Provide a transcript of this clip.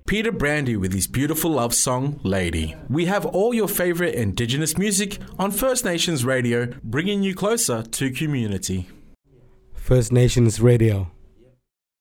Peter Brandy with his beautiful love song, Lady. We have all your favourite Indigenous music on First Nations Radio, bringing you closer to community. First Nations Radio.